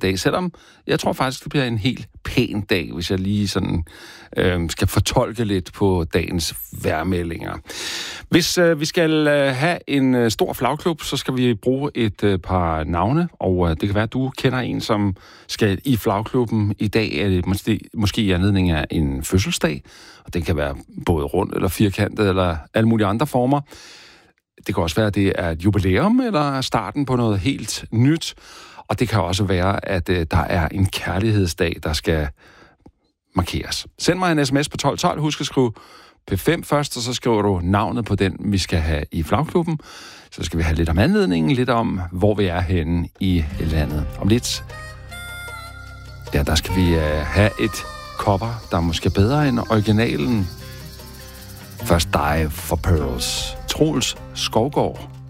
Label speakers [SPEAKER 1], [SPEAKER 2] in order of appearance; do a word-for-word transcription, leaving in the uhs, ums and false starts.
[SPEAKER 1] dag, selvom jeg tror faktisk, det bliver en helt pæn dag, hvis jeg lige sådan øh, skal fortolke lidt på dagens vejrmeldinger. Hvis øh, vi skal øh, have en øh, stor flagklub, så skal vi bruge et øh, par navne, og øh, det kan være, at du kender en, som skal i flagklubben i dag, er det måske, måske i anledning af en fødselsdag, og den kan være både rund eller firkantet, eller alle mulige andre former. Det kan også være, at det er et jubilæum, eller starten på noget helt nyt. Og det kan også være, at øh, der er en kærlighedsdag, der skal markeres. Send mig en sms på tolv tolv. Husk at skrive P fem først, og så skriver du navnet på den, vi skal have i flagklubben. Så skal vi have lidt om anledningen, lidt om, hvor vi er henne i landet. Om lidt, ja, der skal vi øh, have et cover, der er måske bedre end originalen. Først Dive for Pearls. Troels Skovgaard.